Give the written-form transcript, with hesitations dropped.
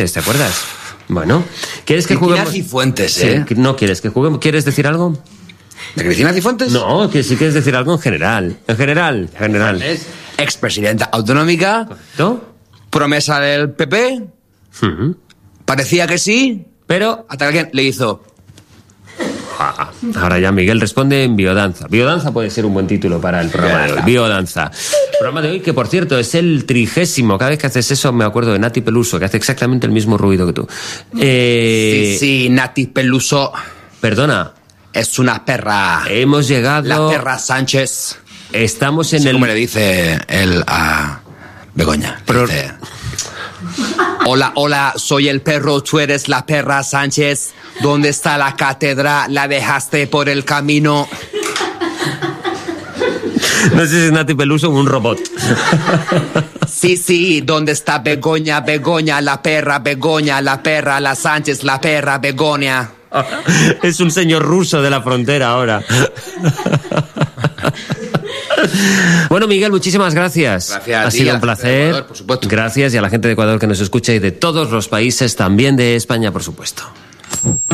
¿te acuerdas? Bueno, ¿quieres que juguemos? Cristina Cifuentes, Sí, no quieres que juguemos. ¿Quieres decir algo? ¿De Cristina Cifuentes? No, que si quieres decir algo en general. En general. Es expresidenta autonómica. ¿No? Promesa del PP. Parecía que sí. Pero Hasta que alguien le hizo... ahora ya Miguel responde en biodanza. Biodanza puede ser un buen título para el programa de hoy. Biodanza. El programa de hoy, que por cierto es el 30º. Cada vez que haces eso me acuerdo de Nati Peluso, que hace exactamente el mismo ruido que tú. Sí, Nati Peluso Perdona. es una perra. Hemos llegado... La perra Sánchez. Estamos en Sí, el... como le dice él a Begoña. Dice, hola, soy el perro, tú eres la perra Sánchez. ¿Dónde está la cátedra? La dejaste por el camino. No sé si es Nati Peluso o un robot. Sí, ¿dónde está Begoña, la perra, Begoña, la perra, la Sánchez, la perra, Begoña? Es un señor ruso de la frontera ahora. Bueno, Miguel, muchísimas gracias. Gracias a Ha ti, sido a un la gente de placer. Ecuador, por supuesto. Gracias y a la gente de Ecuador que nos escucha y de todos los países, también de España, por supuesto.